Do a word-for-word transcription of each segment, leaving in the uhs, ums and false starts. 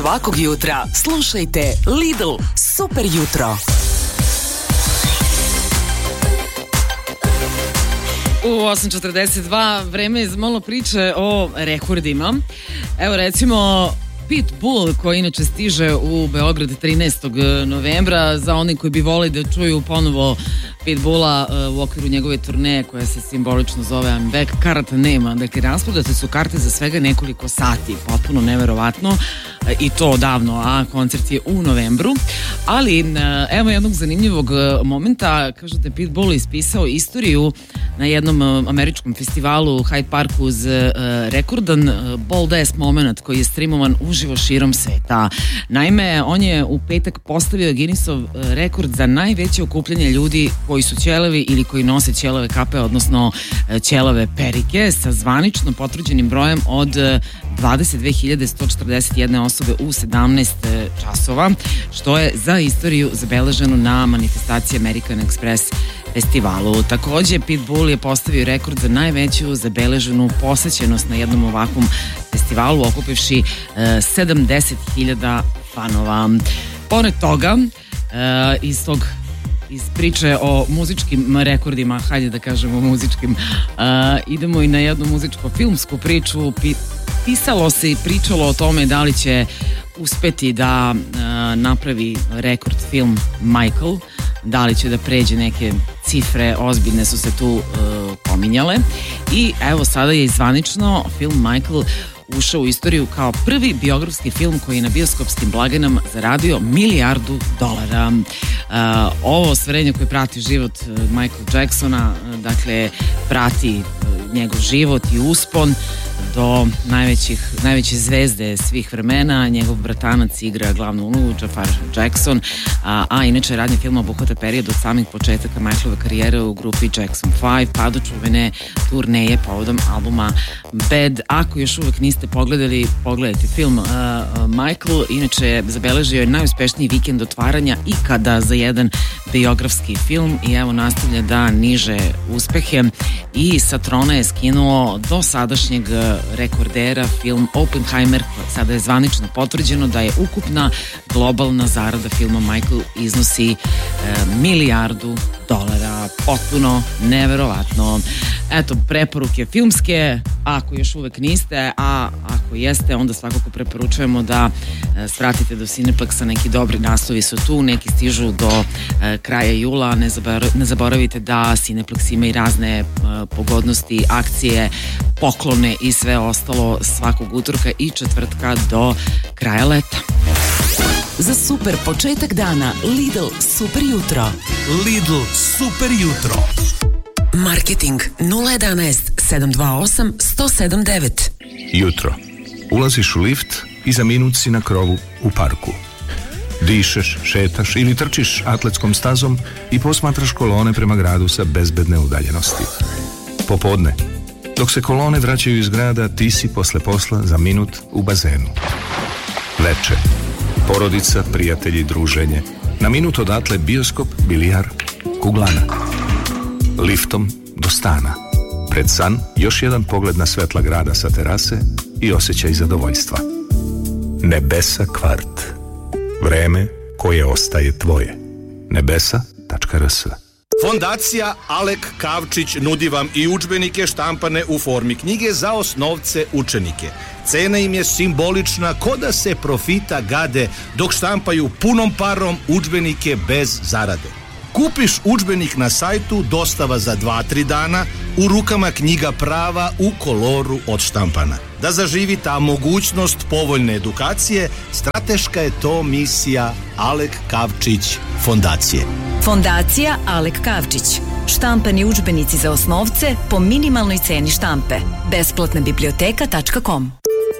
Svakog jutra slušajte Lidl Super jutro. U osam četrdeset dva vreme je za malo priče o rekordima. Evo recimo Pitbull koji inače stiže u Beograd trinaestog novembra. Za oni koji bi volili da čuju ponovo Pitbulla u okviru njegove turneje koja se simbolično zove I'm Back, karata nema. Dakle, rasprodate su karte za svega nekoliko sati, potpuno neverovatno i to davno, a koncert je u novembru. Ali evo jednog zanimljivog momenta, kažete Pitbull ispisao istoriju na jednom američkom festivalu u Hyde Parku uz uh, rekordan uh, bold ass moment koji je streamovan uživo širom sveta. Naime, on je u petak postavio Guinnessov uh, rekord za najveće okupljanje ljudi koji su ćelavi ili koji nose ćelave kape, odnosno uh, ćelave perike, sa zvanično potvrđenim brojem od uh, dvadeset dve hiljade sto četrdeset jedne osobe u sedamnaest časova, što je za istoriju zabeleženo na manifestaciji American Express festivalu. Takođe, Pitbull je postavio rekord za najveću zabeleženu posećenost na jednom ovakvom festivalu, okupivši uh, sedamdeset hiljada fanova. Pored toga, uh, iz tog iz priče o muzičkim rekordima, hajde da kažemo muzičkim, uh, idemo i na jednu muzičko-filmsku priču. Pisalo se i pričalo o tome da li će uspeti da uh, napravi rekord film Michael, da li će da pređe neke cifre, ozbiljne su se tu uh, pominjale. I evo sada je zvanično film Michael ušao u istoriju kao prvi biografski film koji je na bioskopskim blagajnama zaradio milijardu dolara. Uh, ovo ostvarenje koje prati život uh, Michaela Jacksona, uh, dakle prati uh, njegov život i uspon do najvećih, najveće zvezde svih vremena. Njegov bratanac igra glavnu ulogu, Jafar Jackson, a, a inače radnje filma obuhvata period od samih početaka Michaelove karijere u grupi Jackson pet pa do čuvene turneje povodom albuma Bad. Ako još uvek niste pogledali, pogledajte film uh, Michael. Inače zabeležio je najuspešniji vikend otvaranja ikada za jedan biografski film i evo nastavlja da niže uspehe i sa trona je skinuo do sadašnjeg rekordera film Oppenheimer. Sada je zvanično potvrđeno da je ukupna globalna zarada filma Michael iznosi e, milijardu dolara. Potpuno neverovatno. Eto, preporuke filmske, ako još uvek niste, a ako jeste, onda svakako preporučujemo da e, svratite do Cineplexa, neki dobri naslovi su tu, neki stižu do e, kraja jula. Ne, zabor, ne zaboravite da Cineplex ima i razne e, pogodnosti, akcije, poklone i sve ostalo svakog utorka i četvrtka do kraja leta. Za super početak dana Lidl Super jutro. Lidl Super jutro. Marketing nula jedanaest sedam dva osam sto sedam devet. Jutro. Ulaziš u lift i za minut si na krovu u parku. Dišeš, šetaš ili trčiš atletskom stazom i posmatraš kolone prema gradu sa bezbedne udaljenosti. Popodne, dok se kolone vraćaju iz grada, ti si posle posla za minut u bazenu. Veče, porodica, prijatelji, druženje. Na minut odatle bioskop, bilijar, kuglana. Liftom do stana. Pred san još jedan pogled na svetla grada sa terase i osjećaj zadovoljstva. Nebesa kvart. Vreme koje ostaje tvoje. nebesa tačka r s. Fondacija Alek Kavčić nudi vam i udžbenike štampane u formi knjige za osnovce učenike. Cena im je simbolična, ko da se profita gade dok štampaju punom parom udžbenike bez zarade. Kupiš udžbenik na sajtu, dostava za dva tri dana, u rukama knjiga prava u koloru od štampana. Da zaživi ta mogućnost povoljne edukacije, strateška je to misija Alek Kavčić Fondacije. Fondacija Alek Kavčić. Štampani udžbenici za osnovce po minimalnoj ceni štampe. besplatna biblioteka tačka com.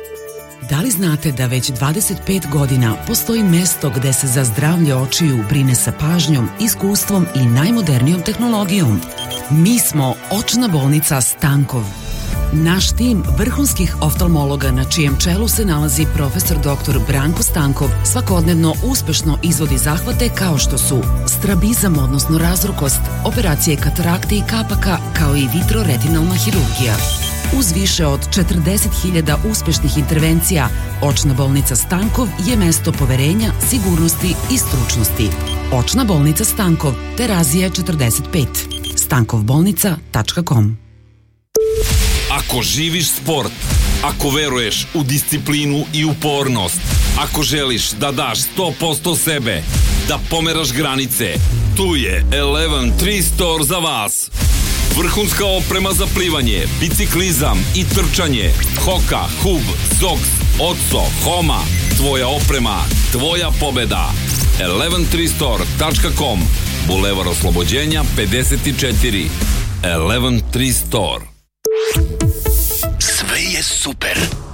Da li znate da već dvadeset pet godina postoji mesto gde se za zdravlje očiju brine sa pažnjom, iskustvom i najmodernijom tehnologijom? Mi smo Očna bolnica Stankov. Naš tim vrhunskih oftalmologa na čijem čelu se nalazi profesor doktor Branko Stankov svakodnevno uspešno izvodi zahvate kao što su strabizam, odnosno razrukost, operacije katarakte i kapaka, kao i vitroretinalna hirurgija. Uz više od četrdeset hiljada uspešnih intervencija, Očna bolnica Stankov je mesto poverenja, sigurnosti i stručnosti. Očna bolnica Stankov, Terazije četrdeset pet. stankov bolnica tačka com. Ako živiš sport, ako veruješ u disciplinu i upornost, ako želiš da daš sto posto sebe, da pomeraš granice, tu je Eleven tri Store za vas. Vrhunska oprema za plivanje, biciklizam i trčanje, Hoka, Hub, Zox, Otso, Homa, tvoja oprema, tvoja pobeda. eleven tri store tačka com, Bulevar Oslobođenja pedeset četiri. Eleven tri Store. Sve je super.